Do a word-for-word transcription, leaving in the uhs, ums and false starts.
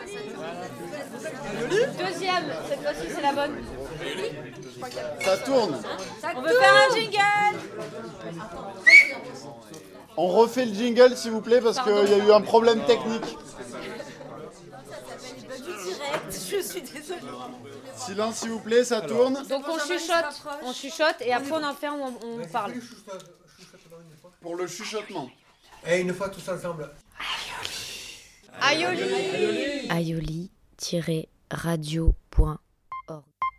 Deuxième, cette fois-ci c'est la bonne. Ça tourne. On veut faire un jingle. On refait le jingle s'il vous plaît parce qu'il y a eu un problème technique. Je suis désolée. Silence s'il vous plaît, ça tourne. Donc on chuchote, on chuchote et après on en fait, on, on parle. Pour le chuchotement. Et une fois tous ensemble. Aioli. aioli tiret radio point org